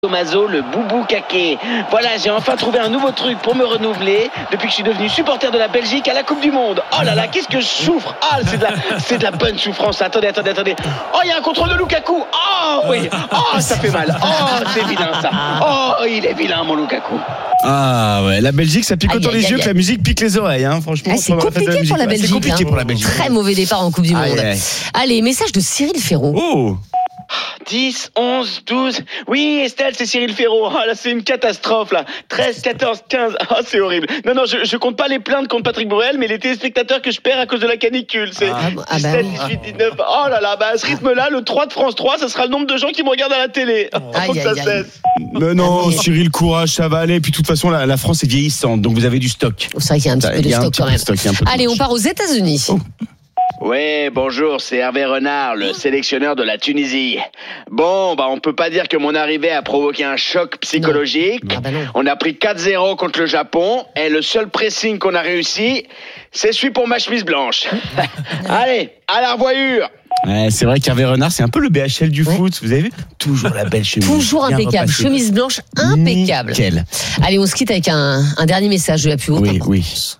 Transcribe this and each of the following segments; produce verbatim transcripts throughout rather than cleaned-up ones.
Tommaso, le boubou caqué. Voilà, j'ai enfin trouvé un nouveau truc pour me renouveler depuis que je suis devenu supporter de la Belgique à la Coupe du Monde. Oh là là, qu'est-ce que je souffre. Ah, c'est de la, c'est de la bonne souffrance. Attendez, attendez, attendez. Oh, il y a un contrôle de Lukaku. Oh, oui. Oh, ça fait mal. Oh, c'est vilain, ça. Oh, il est vilain, mon Lukaku. Ah ouais, la Belgique, ça pique aïe, autant aïe, les aïe, yeux aïe. que la musique pique les oreilles, hein. Franchement. Ah, c'est compliqué la pour la Belgique. C'est compliqué hein. pour la Belgique. Très mauvais départ en Coupe du Monde. Aïe, aïe. Allez, message de Cyril Ferraud. Oh. dix, onze, douze. Oui, Estelle, c'est Cyril Ferraud. Ah, là, c'est une catastrophe, là. treize, quatorze, quinze. Ah, c'est horrible. Non, non, je, je compte pas les plaintes contre Patrick Bruel, mais les téléspectateurs que je perds à cause de la canicule. C'est Ah, ah, dix-sept, bah, dix-huit, dix-neuf. Oh là là, bah, à ce rythme-là, le trois de France trois, ça sera le nombre de gens qui me regardent à la télé. Aïe, Faut que ça aïe, aïe. cesse. Mais non, Ah, mais- Cyril, courage, ça va aller. Puis de toute façon, la, la France est vieillissante, donc vous avez du stock. C'est vrai qu'il y a un petit peu Il de y a un stock petit quand peu même. de stock, il y a un peu de Allez, on match. part aux États-Unis. Oh. Ouais, bonjour, c'est Hervé Renard, le sélectionneur de la Tunisie. Bon, bah on peut pas dire que mon arrivée a provoqué un choc psychologique. Ah bah non. On a pris quatre zéro contre le Japon et le seul pressing qu'on a réussi, c'est celui pour ma chemise blanche. Allez, à la revoyure. Ouais, c'est vrai qu'Hervé Renard, c'est un peu le B H L du Ouais. foot. Vous avez vu? Toujours la belle chemise. Toujours bien impeccable. repassée. Chemise blanche impeccable. Nickel. Allez, on se quitte avec un, un dernier message de la plus haute Oui, oui. importance.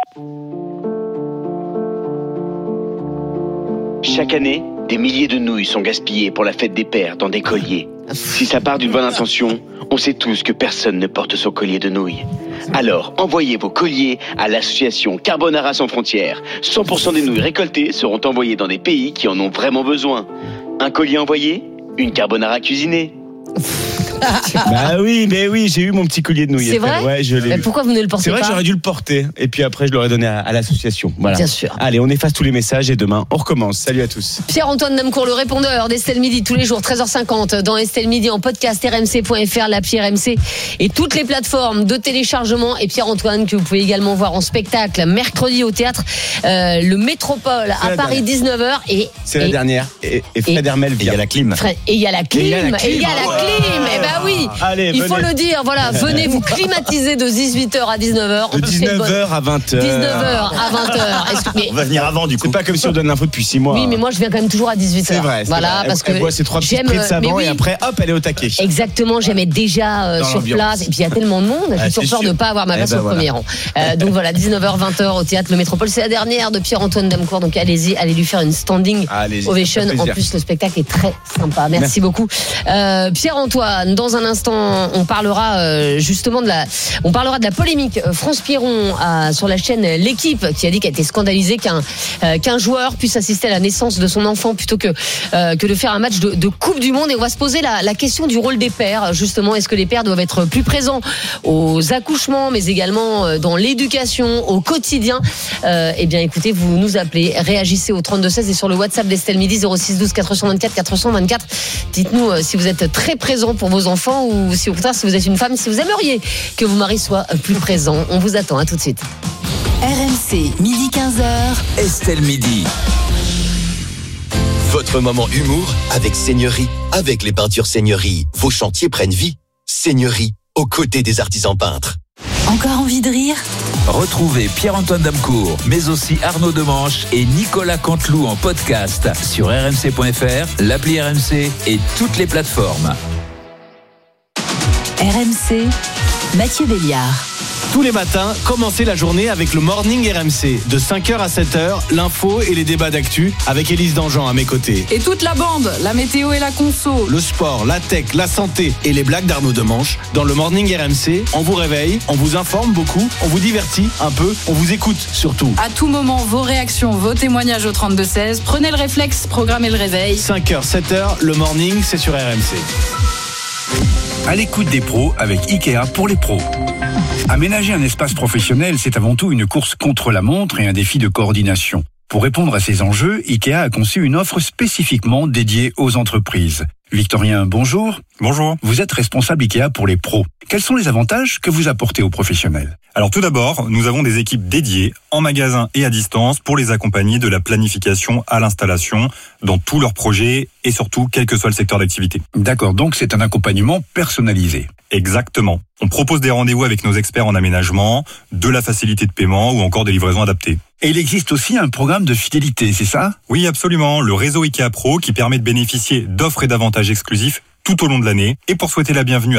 Chaque année, des milliers de nouilles sont gaspillées pour la fête des pères dans des colliers. Si ça part d'une bonne intention, on sait tous que personne ne porte son collier de nouilles. Alors, envoyez vos colliers à l'association Carbonara sans frontières. cent pour cent des nouilles récoltées seront envoyées dans des pays qui en ont vraiment besoin. Un collier envoyé, une carbonara cuisinée. Bah oui, mais oui, j'ai eu mon petit collier de nouilles. C'est vrai Ouais, je l'ai Mais eu. pourquoi vous ne le portez C'est vrai pas que j'aurais dû le porter. Et puis après, je l'aurais donné à, à l'association. Voilà. Bien sûr. Allez, on efface tous les messages et demain, on recommence. Salut à tous. Pierre-Antoine Damcourt, le répondeur d'Estelle Midi, tous les jours, treize heures cinquante, dans Estelle Midi, en podcast, r m c point f r, l'appli R M C et toutes les plateformes de téléchargement. Et Pierre-Antoine, que vous pouvez également voir en spectacle, mercredi au théâtre, euh, le Métropole, C'est à la Paris, dernière. dix-neuf heures. Et, C'est la et- dernière. Et, et Fred Hermel vient. Il y a la clim. Fred- Et il y a la clim, Et il y a la clim. et il y a la Ouais. clim. Eh ben oui, Allez, il faut venez. le dire, voilà, venez vous climatiser de dix-huit heures à dix-neuf heures. De dix-neuf heures à vingt heures. dix-neuf heures à vingt heures. Est-ce que- mais- On va venir avant du coup. C'est pas comme si on donne l'info depuis six mois. Oui, mais moi je viens quand même toujours à dix-huit heures. C'est vrai. c'est Voilà, vrai. parce elle, que elle boit ses trois petits j'aime, prix de mais savon oui. et après, hop, elle est au taquet. Exactement, j'aimais déjà euh, Dans sur l'ambiance. place. Et puis il y a tellement de monde, j'ai Ah, toujours c'est peur de sûr. ne pas avoir ma Eh place ben au voilà. premier rang. Euh, donc voilà, dix-neuf heures, vingt heures au théâtre Le Métropole. C'est la dernière de Pierre-Antoine Damcourt. Donc allez-y, allez lui faire une standing Allez-y, ovation. ça fait En plaisir. plus, le spectacle est très sympa. Merci, Merci. beaucoup. Euh, Pierre-Antoine, dans un instant, on parlera euh, justement de la, on parlera de la polémique. Euh, France Piron a, sur la chaîne L'équipe, qui a dit qu'elle était scandalisée qu'un euh, qu'un joueur puisse assister à la naissance de son enfant plutôt que euh, que de faire un match de, de Coupe du Monde. Et on va se poser la, la question du rôle des pères. Justement, est-ce que les pères doivent être plus présents aux accouchements, mais également euh, dans l'éducation, au quotidien? euh, Eh bien, écoutez, vous nous appelez, réagissez au trente-deux seize et sur le WhatsApp d'Estelle Midi zéro six douze quatre cent vingt-quatre quatre cent vingt-quatre. Dites-nous euh, si vous êtes très présent pour vos enfants ou si au contraire, si vous êtes une femme, si vous aimeriez que vos maris soient euh, plus présents. On vous attend, à tout de suite. R M C, midi quinze heures. Estelle Midi. Votre moment humour avec Seigneurie. Avec les peintures Seigneurie, vos chantiers prennent vie. Seigneurie, aux côtés des artisans peintres. Encore envie de rire? Retrouvez Pierre-Antoine Damcourt, mais aussi Arnaud Demanche et Nicolas Canteloup en podcast sur r m c point f r, l'appli R M C et toutes les plateformes. R M C, Mathieu Béliard. Tous les matins, commencez la journée avec le Morning R M C. De cinq heures à sept heures, l'info et les débats d'actu avec Élise Dangean à mes côtés. Et toute la bande, la météo et la conso. Le sport, la tech, la santé et les blagues d'Arnaud Demanche. Dans le Morning R M C, on vous réveille, on vous informe beaucoup, on vous divertit un peu, on vous écoute surtout. À tout moment, vos réactions, vos témoignages au trente-deux seize. Prenez le réflexe, programmez le réveil. cinq heures, sept heures, le Morning, c'est sur R M C. À l'écoute des pros avec Ikea pour les pros. Aménager un espace professionnel, c'est avant tout une course contre la montre et un défi de coordination. Pour répondre à ces enjeux, Ikea a conçu une offre spécifiquement dédiée aux entreprises. Victorien, bonjour. Bonjour. Vous êtes responsable Ikea pour les pros. Quels sont les avantages que vous apportez aux professionnels? Alors tout d'abord, nous avons des équipes dédiées en magasin et à distance pour les accompagner de la planification à l'installation dans tous leurs projets et surtout quel que soit le secteur d'activité. D'accord, donc c'est un accompagnement personnalisé. Exactement. On propose des rendez-vous avec nos experts en aménagement, de la facilité de paiement ou encore des livraisons adaptées. Et il existe aussi un programme de fidélité, c'est ça? Oui, absolument. Le réseau Ikea Pro qui permet de bénéficier d'offres et d'avantages exclusifs tout au long de l'année. Et pour souhaiter la bienvenue